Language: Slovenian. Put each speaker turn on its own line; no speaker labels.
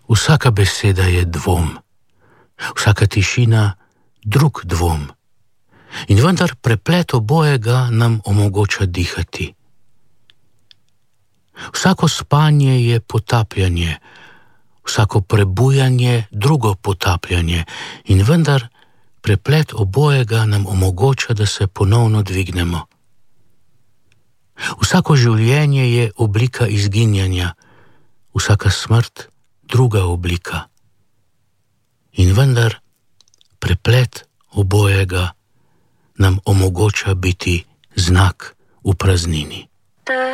Vsaka beseda je dvom, vsaka tišina drug dvom. In vendar preplet obojega nam omogoča dihati. Vsako spanje je potapljanje, vsako prebujanje drugo potapljanje, in vendar preplet obojega nam omogoča, da se ponovno dvignemo. Vsako življenje je oblika izginjanja, vsaka smrt druga oblika. In vendar preplet obojega nam omogoča biti znak v praznini.